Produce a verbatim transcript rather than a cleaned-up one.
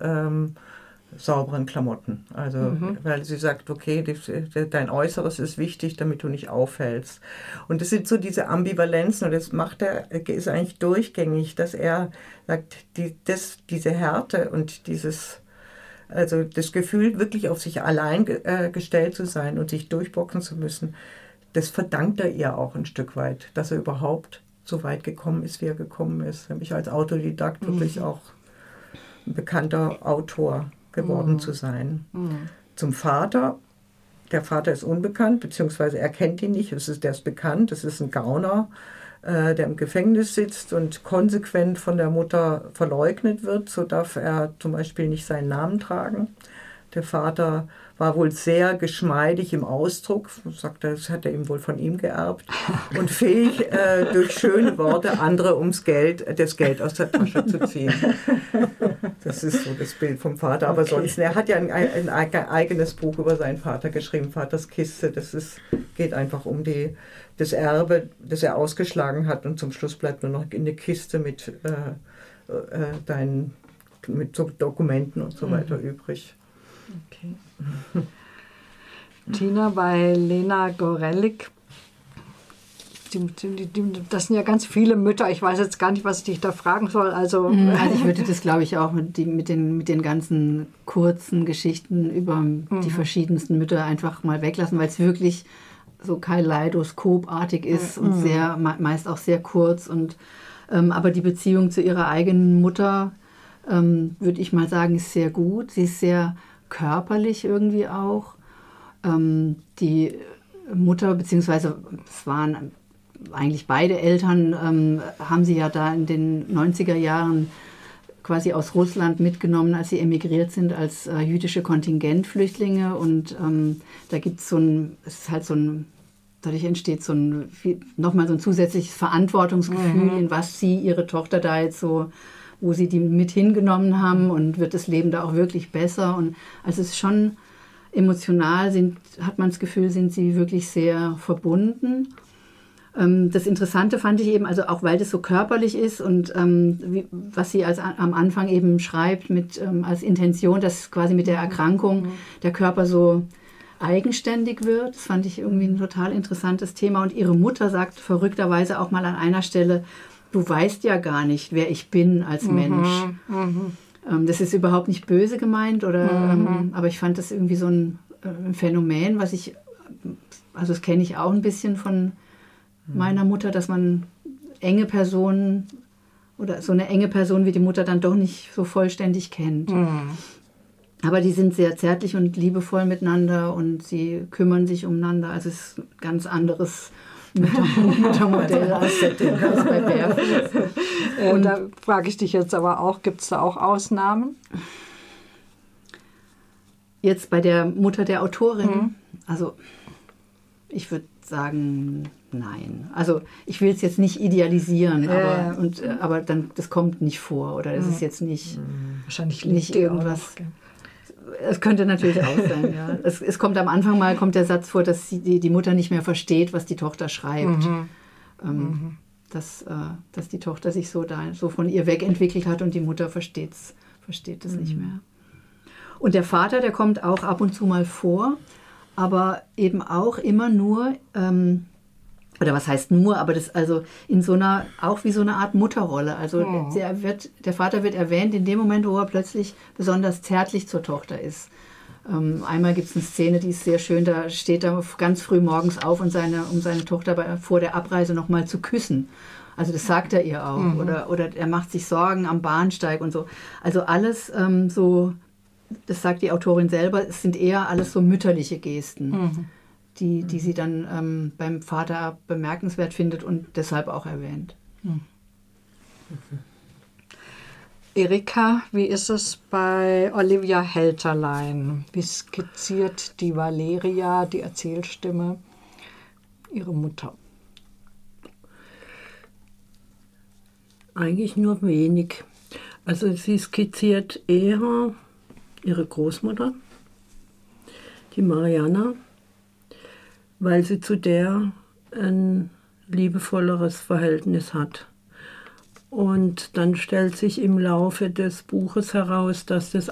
ähm, sauberen Klamotten. Also, mhm. weil sie sagt, okay, die, die, dein Äußeres ist wichtig, damit du nicht auffällst. Und das sind so diese Ambivalenzen, und das macht er, ist eigentlich durchgängig, dass er sagt, die, das, diese Härte und dieses, also das Gefühl, wirklich auf sich allein äh, gestellt zu sein und sich durchboxen zu müssen, das verdankt er ihr auch ein Stück weit, dass er überhaupt so weit gekommen ist, wie er gekommen ist. Nämlich als Autodidakt mhm. wirklich auch ein bekannter Autor geworden mhm. zu sein. Mhm. Zum Vater, der Vater ist unbekannt, beziehungsweise er kennt ihn nicht, es ist, der ist bekannt, das ist ein Gauner, äh, der im Gefängnis sitzt und konsequent von der Mutter verleugnet wird, so darf er zum Beispiel nicht seinen Namen tragen. Der Vater war wohl sehr geschmeidig im Ausdruck, sagt er, das hat er ihm wohl von ihm geerbt, und fähig, äh, durch schöne Worte andere ums Geld, das Geld aus der Tasche zu ziehen. Das ist so das Bild vom Vater. Aber okay. sonst, er hat ja ein, ein, ein eigenes Buch über seinen Vater geschrieben, Vaters Kiste. Das ist, geht einfach um die, das Erbe, das er ausgeschlagen hat, und zum Schluss bleibt nur noch eine Kiste mit, äh, äh, deinen, mit so Dokumenten und so weiter mhm. übrig. Okay. Tina, bei Lena Gorelick, die, die, die, das sind ja ganz viele Mütter, ich weiß jetzt gar nicht, was ich dich da fragen soll. Also, also ich würde das, glaube ich, auch mit, die, mit, den, mit den ganzen kurzen Geschichten über mhm. die verschiedensten Mütter einfach mal weglassen, weil es wirklich so kaleidoskopartig ist mhm. und sehr, meist auch sehr kurz. Und, ähm, aber die Beziehung zu ihrer eigenen Mutter, ähm, würde ich mal sagen, ist sehr gut. Sie ist sehr körperlich irgendwie auch. Ähm, die Mutter, beziehungsweise es waren eigentlich beide Eltern, ähm, haben sie ja da in den neunziger Jahren quasi aus Russland mitgenommen, als sie emigriert sind als äh, jüdische Kontingentflüchtlinge. Und ähm, da gibt es so ein, es ist halt so ein, dadurch entsteht so ein, nochmal so ein zusätzliches Verantwortungsgefühl, mhm. in was sie, ihre Tochter da jetzt so, wo sie die mit hingenommen haben, und wird das Leben da auch wirklich besser. Und also es ist schon emotional, sind, hat man das Gefühl, sind sie wirklich sehr verbunden. Ähm, das Interessante fand ich eben, also auch weil das so körperlich ist und ähm, wie, was sie als, am Anfang eben schreibt mit, ähm, als Intention, dass quasi mit der Erkrankung der Körper so eigenständig wird. Das fand ich irgendwie ein total interessantes Thema. Und ihre Mutter sagt verrückterweise auch mal an einer Stelle, du weißt ja gar nicht, wer ich bin als mhm, Mensch. Mhm. Ähm, das ist überhaupt nicht böse gemeint, oder, mhm. ähm, aber ich fand das irgendwie so ein, äh, ein Phänomen, was ich, also das kenne ich auch ein bisschen von mhm. meiner Mutter, dass man enge Personen oder so eine enge Person wie die Mutter dann doch nicht so vollständig kennt. Mhm. Aber die sind sehr zärtlich und liebevoll miteinander und sie kümmern sich umeinander. Also es ist ein ganz anderes Müttermodell als bei Barefoot. Und da frage ich dich jetzt aber auch, gibt es da auch Ausnahmen? Jetzt bei der Mutter der Autorin? Mhm. Also ich würde sagen, nein. Also ich will es jetzt nicht idealisieren, aber, äh, und, aber dann, das kommt nicht vor. Oder es mhm. ist jetzt nicht, wahrscheinlich nicht irgendwas. Es könnte natürlich auch sein, ja. Es, es kommt am Anfang mal, kommt der Satz vor, dass die, die Mutter nicht mehr versteht, was die Tochter schreibt. Mhm. Ähm, mhm. Dass, äh, dass die Tochter sich so, da, so von ihr wegentwickelt hat und die Mutter versteht's, versteht es mhm. nicht mehr. Und der Vater, der kommt auch ab und zu mal vor, aber eben auch immer nur, ähm, oder was heißt nur, aber das also in so einer, auch wie so eine Art Mutterrolle. Also mhm. der, wird, der Vater wird erwähnt in dem Moment, wo er plötzlich besonders zärtlich zur Tochter ist. Ähm, einmal gibt es eine Szene, die ist sehr schön, da steht er ganz früh morgens auf, und seine, um seine Tochter bei, vor der Abreise noch mal zu küssen. Also das sagt er ihr auch. Mhm. Oder, oder er macht sich Sorgen am Bahnsteig und so. Also alles ähm, so, das sagt die Autorin selber, es sind eher alles so mütterliche Gesten. Mhm. Die, die sie dann ähm, beim Vater bemerkenswert findet und deshalb auch erwähnt. Hm. Erika, wie ist es bei Olivia Helterlein? Wie skizziert die Valeria, die Erzählstimme, ihre Mutter? Eigentlich nur wenig. Also sie skizziert eher ihre Großmutter, die Mariana, weil sie zu der ein liebevolleres Verhältnis hat. Und dann stellt sich im Laufe des Buches heraus, dass das